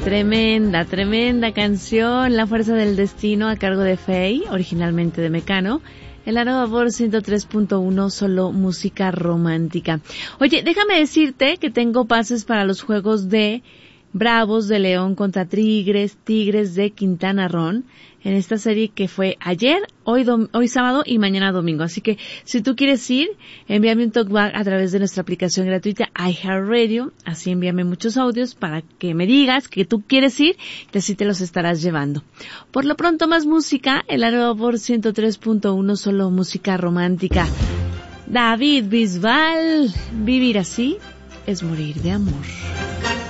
Tremenda, tremenda canción, La Fuerza del Destino, a cargo de Faye, originalmente de Mecano. El Arroba Vapor 103.1, solo música romántica. Oye, déjame decirte que tengo pases para los juegos de Bravos de León contra Tigres de Quintana Roo, en esta serie que fue ayer, hoy sábado y mañana domingo. Así que si tú quieres ir, envíame un talkback a través de nuestra aplicación gratuita iHeartRadio. Así envíame muchos audios para que me digas que tú quieres ir y así te los estarás llevando. Por lo pronto, más música, el Arroba por 103.1, solo música romántica. David Bisbal, vivir así es morir de amor.